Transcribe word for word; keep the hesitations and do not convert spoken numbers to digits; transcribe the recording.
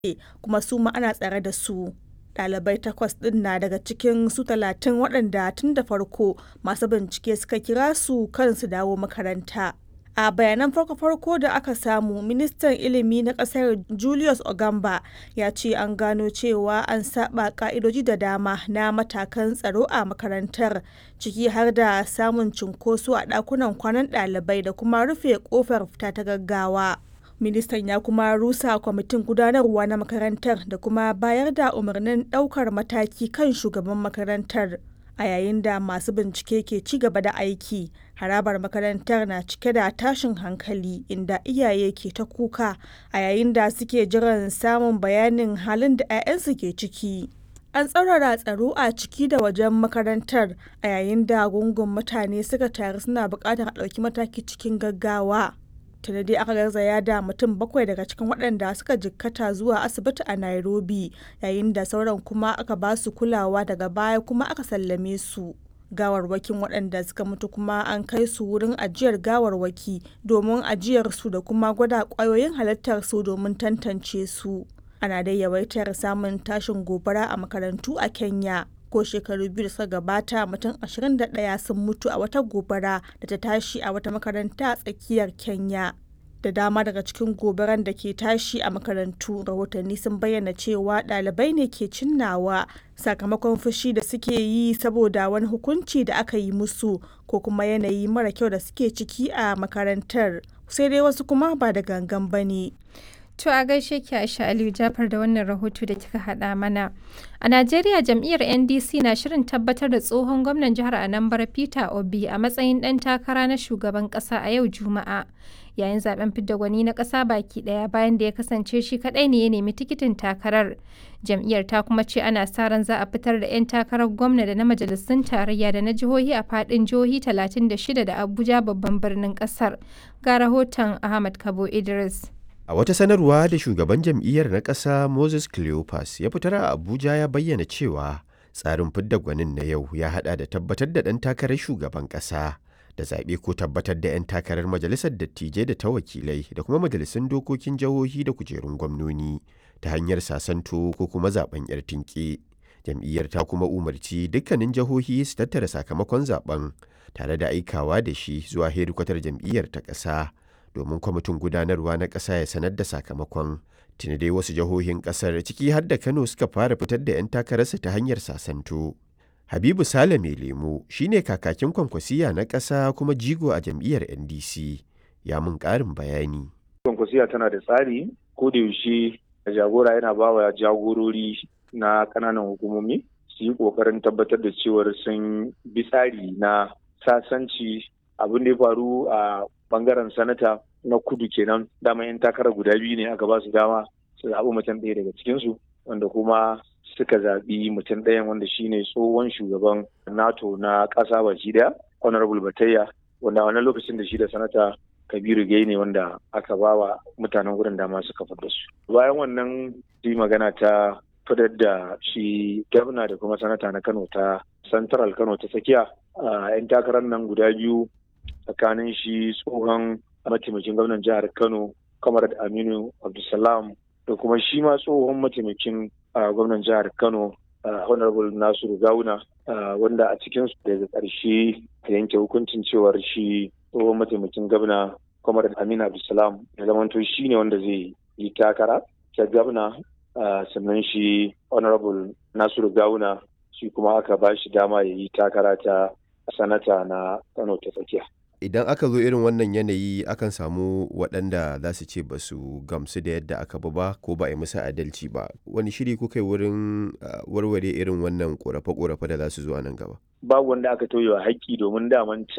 kuma su ma ana tsare da su. Ɗalibai takwas ɗin na daga cikin su talatin waɗanda tun da farko masu bincike suka kira su kan su dawo makaranta. A bayanan farko-farko da aka samu, ministan ilimi na ƙasar Julius Ogamba ya ce an gano cewa an saɓa ƙa'idoji da dama na matakan tsaro a makarantar, ciki har da samun cunkoso a ɗakunan kwanan ɗalibai da kuma rufe ƙofar fita ta gaggawa. Ministan ya kuma rusa kwamitin gudanarwa na makarantar da kuma bayar da umarnin ɗaukar mataki kan shugaban makarantar. A yayin da masu bincike ke ci gaba da aiki, harabar makarantar na cike da tashin hankali inda iyaye ke ta kuka a yayin da suke jiran samun bayanin halin da 'ya'yansu ke ciki. An tsaurara tsaro a ciki da wajen makarantar a yayin da gungun mutane suka taru suna buƙatar a ɗauki mataki cikin gaggawa. Tuni dai aka garzaya da mutum bakwai daga cikin waɗanda suka jikkata zuwa asibiti a Nairobi, yayin da sauran kuma aka ba su kulawa daga baya kuma aka sallame su. Gawarwakin waɗanda suka mutu kuma an kai su wurin ajiyar gawarwaki domin ajiyar su da kuma gwada ƙwayoyin halittar su domin tantance su. Ana dai yawaitar samun tashin gobara a makarantu a Kenya. Ko shekaru biyu da suka gabata mutum ashirin da ɗaya sun mutu a wata gobara da ta tashi a wata makaranta a tsakiyar Kenya. Da dama daga cikin gobaran da ke tashi a makarantu, rahotanni sun bayyana cewa ɗalibai ne ke cinnawa sakamakon fushi da suke yi saboda wani hukunci da aka yi musu ko kuma yanayi mara kyau da suke ciki a makarantar. Sai dai wasu kuma ba da gangan ba ne. To a gaishe ki Aisha Aliyu Jafar da wannan rahoto da kika haɗa mana. A Najeriya jam'iyyar N D C na shirin tabbatar da tsohon gwamnan jihar Anambra Peter Obi a matsayin ɗan takara na shugaban ƙasa a yau Juma'a. Yayin zaben fidda gwani na ƙasa baki ɗaya bayan da ya kasance shi kaɗai ne ya nemi tikitin takarar. Jam'iyyar ta kuma ce ana sa ran za a fitar da 'yan takarar gwamna da na majalisun tarayya da na jihohi a faɗin jihohi talatin da shida da Abuja babban birnin ƙasar. Ga rahoton Ahmad Kabo Idris. A wata sanarwa da shugaban jam'iyyar na ƙasa Moses Cleopas ya fitar a Abuja ya bayyana cewa tsarin fidda gwanin na yau ya haɗa da tabbatar da ɗan takarar shugaban ƙasa da zaɓe ko tabbatar da 'yan takarar majalisar dattijai da ta wakilai da kuma majalisun dokokin jihohi da kujerun gwamnoni ta hanyar sasanto ko kuma zaɓen 'yar tinƙe. Jam'iyyar ta kuma umarci dukkanin jihohi su tattara sakamakon zaɓen tare da aikawa da shi zuwa hedikwatar jam'iyyar ta ƙasa. domin kwamitin gudanarwa na ƙasa ya sanar da sakamakon. Tuni dai wasu jihohin ƙasar ciki har da Kano suka fara fitar da 'yan takararsa ta hanyar sasanto. Habibu Sale mai lemo shine kakakin kwankwasiya na ƙasa kuma jigo a jam'iyyar N D C. Ya mun ƙarin bayani. Kwankwasiya tana da tsari, ko da yaushe jagora yana ba wa jagorori na ƙananan hukumomi su yi ƙoƙarin tabbatar da cewar sun bi tsari na sasanci. Abin da ya faru a bangaren sanata na kudu kenan, dama yan takarar guda biyu ne aka ba su dama su zaɓi mutum ɗaya daga cikinsu, wanda kuma suka zaɓi mutum ɗayan wanda shine tsohon shugaban NATO na ƙasa baki ɗaya, Honorable Batayya, wanda a wannan lokacin da shi da sanata Kabiru Gai ne wanda aka ba wa mutanen gurin dama suka fitar su. Bayan wannan yi magana ta fitar da shi gwamna da kuma sanata na Kano ta Central Kano ta tsakiya, yan takarar nan guda biyu tsakanin shi tsohon mataimakin gwamnan jihar Kano Comrade Aminu Abdulsalam da kuma shi ma tsohon mataimakin gwamnan jihar Kano Honorable Nasiru Gawuna, wanda a cikin su daga ƙarshe ta yanke hukuncin cewar shi tsohon mataimakin gwamna Comrade Aminu Abdulsalam ya zamanto shi ne wanda zai yi takara ta gwamna, sannan shi Honorable Nasiru Gawuna shi kuma aka ba shi dama ya yi takara ta sanata na Kano ta tsakiya. Idan aka zo irin wannan yanayi akan samu waɗanda za su ce ba su gamsu da yadda aka bi ba ko ba a yi musu adalci ba. Wani shiri kuka yi wurin warware irin wannan ƙorafe-ƙorafe da za su zo nan gaba? Babu wanda aka tauye wa haƙƙi, domin daman